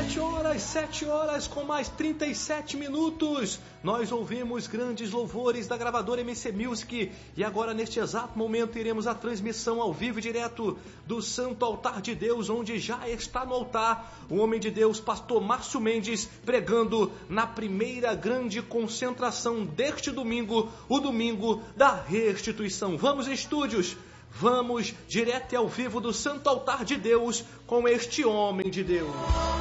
7 horas com mais 37 minutos. Nós ouvimos grandes louvores da gravadora MC Music e agora neste exato momento iremos à transmissão ao vivo e direto do Santo Altar de Deus, onde já está no altar o homem de Deus, pastor Márcio Mendes, pregando na primeira grande concentração deste domingo, o domingo da restituição. Vamos, estúdios! Vamos direto e ao vivo do Santo Altar de Deus com este homem de Deus.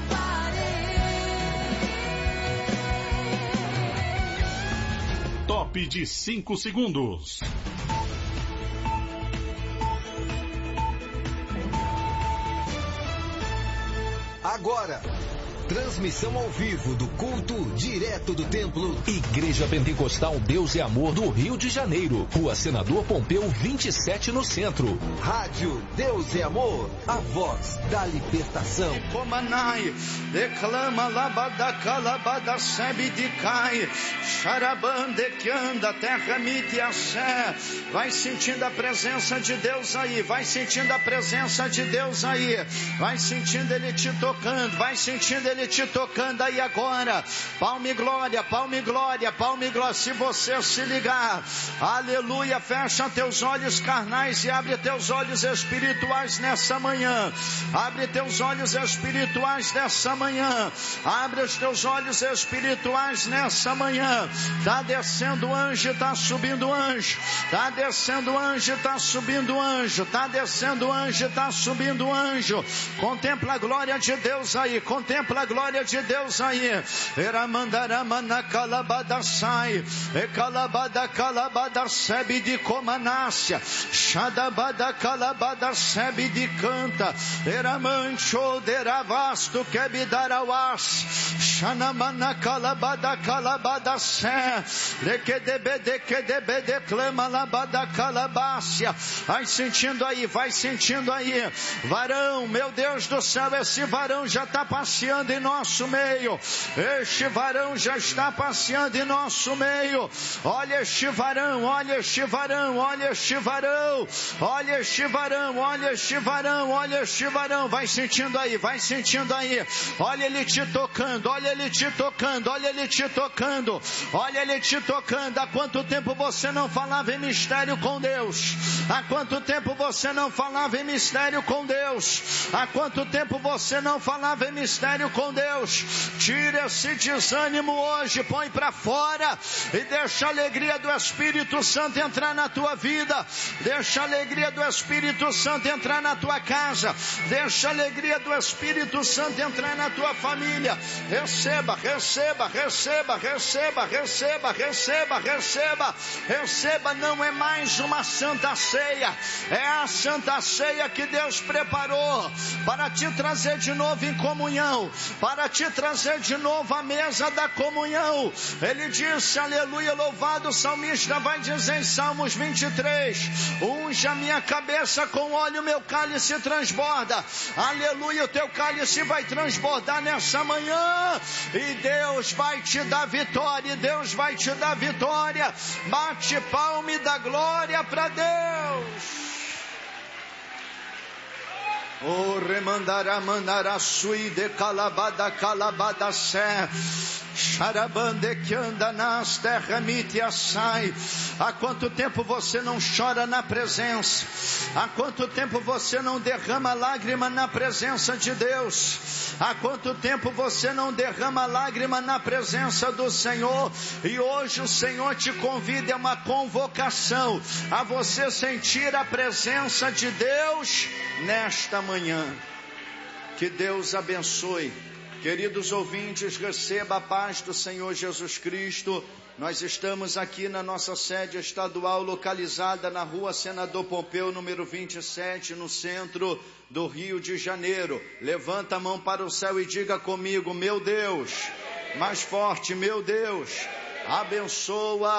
Top de 5 segundos. Agora, transmissão ao vivo do culto direto do templo Igreja Pentecostal Deus é Amor do Rio de Janeiro, Rua Senador Pompeu 27 no centro. Rádio Deus é Amor, a voz da libertação. Comanai, declama labada calabada sebe de cai, charabande que anda, terra mite axé. Vai sentindo a presença de Deus aí, vai sentindo a presença de Deus aí, vai sentindo Ele te tocando, vai sentindo Ele te tocando aí agora. Palme glória, palme glória, palme glória. Se você se ligar, aleluia, fecha teus olhos carnais e abre teus olhos espirituais nessa manhã. Abre teus olhos espirituais nessa manhã. Abre os teus olhos espirituais nessa manhã. Tá descendo anjo, tá subindo anjo. Tá descendo anjo, tá subindo anjo. Tá descendo anjo, tá subindo anjo. Contempla a glória de Deus aí. Contempla a glória de Deus aí. Eramandaramana calabada sai. E calabada calabada sebe de comanácia. Shadabada calabada sebe de canta. Eramancho deravasto quebidarawas. Shanamana calabada calabada sé. Dekedebe declama labada calabácia. Vai sentindo aí, vai sentindo aí. Varão, meu Deus do céu, esse varão já está passeando em nosso meio. Este varão já está passeando em nosso meio. Olha este varão, olha este varão, olha este varão. Olha este varão, olha este varão, olha este varão. Vai sentindo aí, vai sentindo aí. Olha ele te tocando, olha ele te tocando, olha ele te tocando. Olha ele te tocando. Há quanto tempo você não falava em mistério com Deus? Há quanto tempo você não falava em mistério com Deus? Há quanto tempo você não falava em mistério com Deus? Tira esse desânimo hoje, põe para fora e deixa a alegria do Espírito Santo entrar na tua vida. Deixa a alegria do Espírito Santo entrar na tua casa. Deixa a alegria do Espírito Santo entrar na tua família. Receba, receba, receba, receba, receba, receba, receba, receba. Não é mais uma santa ceia, é a santa ceia que Deus preparou para te trazer de novo em comunhão, para te trazer de novo à mesa da comunhão. Ele disse, aleluia, louvado o salmista vai dizer em Salmos 23, unge a minha cabeça com óleo, meu cálice transborda. Aleluia, o teu cálice vai transbordar nessa manhã e Deus vai te dar vitória, e Deus vai te dar vitória. Bate palma e dá glória para Deus. O remandará mandará sui de calabada calabada sé. Charabande que anda nas terra mite assai. Há quanto tempo você não chora na presença? Há quanto tempo você não derrama lágrima na presença de Deus? Há quanto tempo você não derrama lágrima na presença do Senhor? E hoje o Senhor te convida a uma convocação, a você sentir a presença de Deus nesta manhã. Que Deus abençoe. Queridos ouvintes, receba a paz do Senhor Jesus Cristo. Nós estamos aqui na nossa sede estadual, localizada na Rua Senador Pompeu, número 27, no centro do Rio de Janeiro. Levanta a mão para o céu e diga comigo, meu Deus, mais forte, meu Deus, abençoa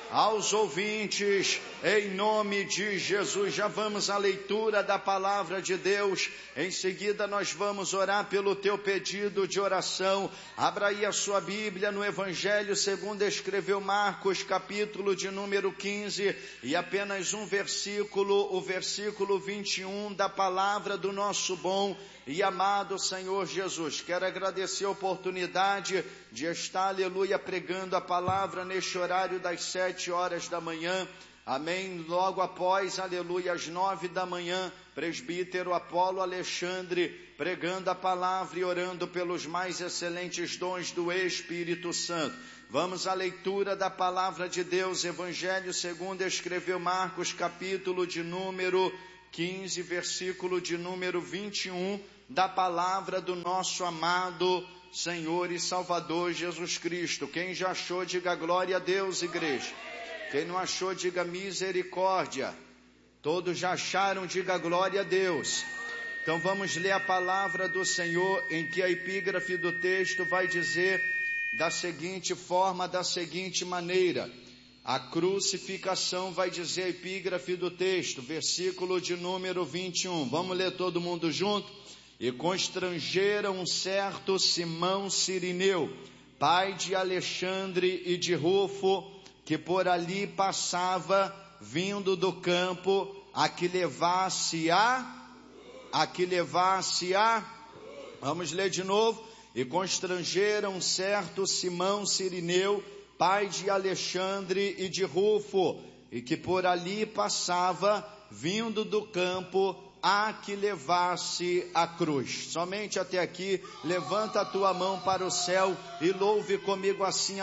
aos ouvintes, em nome de Jesus. Já vamos à leitura da palavra de Deus. Em seguida nós vamos orar pelo teu pedido de oração. Abra aí a sua Bíblia no Evangelho segundo escreveu Marcos, capítulo de número 15, e apenas um versículo, o versículo 21 da palavra do nosso bom e amado Senhor Jesus. Quero agradecer a oportunidade de estar, aleluia, pregando a palavra neste horário das 7 horas da manhã. Amém. Logo após, aleluia, às 9 da manhã, presbítero Apolo Alexandre pregando a palavra e orando pelos mais excelentes dons do Espírito Santo. Vamos à leitura da palavra de Deus, Evangelho segundo escreveu Marcos, capítulo de número 15, versículo de número 21, da palavra do nosso amado Senhor e Salvador Jesus Cristo. Quem já achou, diga glória a Deus, igreja. Quem não achou, diga misericórdia. Todos já acharam, diga glória a Deus. Então vamos ler a palavra do Senhor, em que a epígrafe do texto vai dizer da seguinte forma, da seguinte maneira. A crucificação vai dizer a epígrafe do texto, versículo de número 21. Vamos ler todo mundo junto? E constrangeram um certo Simão Cirineu, pai de Alexandre e de Rufo, que por ali passava, vindo do campo, a que levasse vamos ler de novo. E constrangeram um certo Simão Cirineu, pai de Alexandre e de Rufo, e que por ali passava, vindo do campo, a que levasse a cruz. Somente até aqui. Levanta a tua mão para o céu e louve comigo assim